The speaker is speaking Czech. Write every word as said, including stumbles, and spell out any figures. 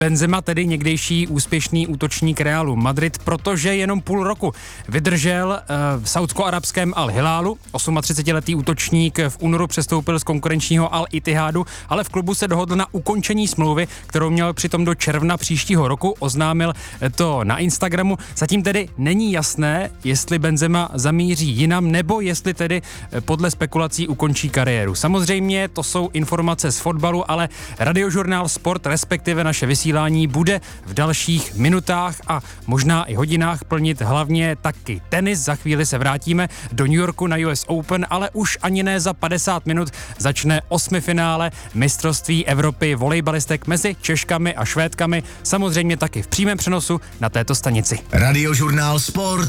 Benzema, tedy někdejší úspěšný útočník Realu Madrid, protože jenom půl roku vydržel v saúdsko-arabském Al-Hilálu. třicetiosmiletý útočník v únoru přestoupil z konkurenčního Al-Ittihadu, ale v klubu se dohodl na ukončení smlouvy, kterou měl přitom do června příštího roku. Oznámil to na Instagramu. Zatím tedy není jasné, jestli Benzema zamíří jinam, nebo jestli tedy podle spekulací ukončí kariéru. Samozřejmě to jsou informace z fotbalu, ale Radiožurnál Sport, respektive naše vysílání, bude v dalších minutách a možná i hodinách plnit hlavně taky tenis. Za chvíli se vrátíme do New Yorku na U S Open, ale už ani ne za padesát minut začne osmifinále mistrovství Evropy volejbalistek mezi Češkami a Švédkami, samozřejmě taky v přímém přenosu na této stanici. Radiožurnál Sport.